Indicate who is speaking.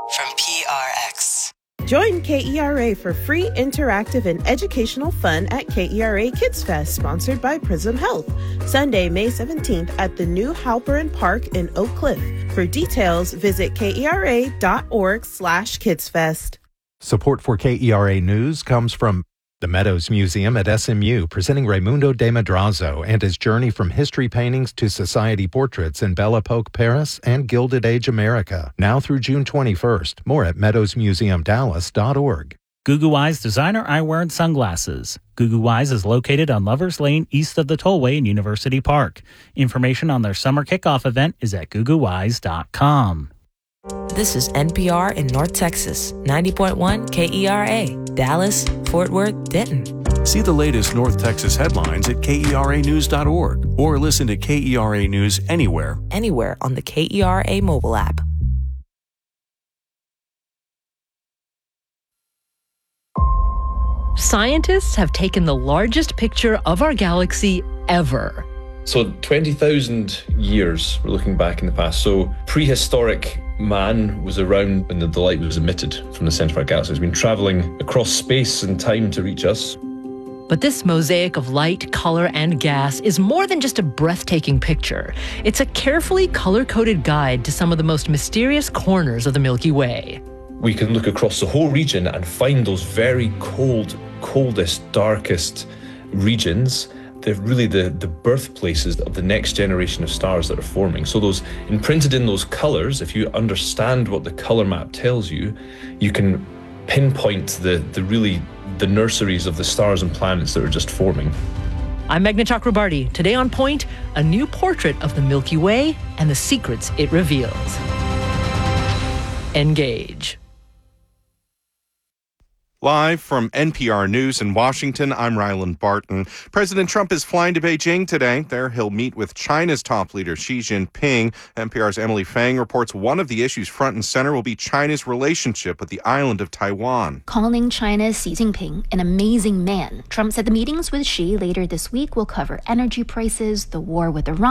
Speaker 1: from PRX.
Speaker 2: Join KERA for free interactive and educational fun at KERA Kids Fest, sponsored by Prism Health. Sunday, May 17th at the new Halperin Park in Oak Cliff. For details, visit kera.org/kidsfest.
Speaker 3: Support for KERA News comes from the Meadows Museum at SMU, presenting Raimundo de Madrazo and his journey from history paintings to society portraits in Belle Epoque Paris and Gilded Age America. Now through June 21st. More at meadowsmuseumdallas.org.
Speaker 4: Gugu Eyes designer eyewear and sunglasses. Gugu Eyes is located on Lovers Lane east of the Tollway in University Park. Information on their summer kickoff event is at gugueyes.com.
Speaker 5: This is NPR in North Texas, 90.1 KERA, Dallas, Fort Worth, Denton.
Speaker 6: See the latest North Texas headlines at KERAnews.org or listen to KERA News anywhere.
Speaker 5: Anywhere on the KERA mobile app.
Speaker 7: Scientists have taken the largest picture of our galaxy ever.
Speaker 8: So 20,000 years, we're looking back in the past. So prehistoric man was around when the light was emitted from the center of our galaxy. It's been traveling across space and time to reach us.
Speaker 7: But this mosaic of light, color, and gas is more than just a breathtaking picture. It's a carefully color-coded guide to some of the most mysterious corners of the Milky Way.
Speaker 8: We can look across the whole region and find those very coldest, darkest regions. They're really the birthplaces of the next generation of stars that are forming. So those imprinted in those colors, if you understand what the color map tells you, you can pinpoint the nurseries of the stars and planets that are just forming.
Speaker 7: I'm Meghna Chakrabarti. Today on Point, a new portrait of the Milky Way and the secrets it reveals. Engage.
Speaker 9: Live from NPR News in Washington, I'm Ryland Barton. President Trump is flying to Beijing today. There he'll meet with China's top leader, Xi Jinping. NPR's Emily Fang reports one of the issues front and center will be China's relationship with the island of Taiwan.
Speaker 10: Calling China's Xi Jinping an amazing man, Trump said the meetings with Xi later this week will cover energy prices, the war with Iran,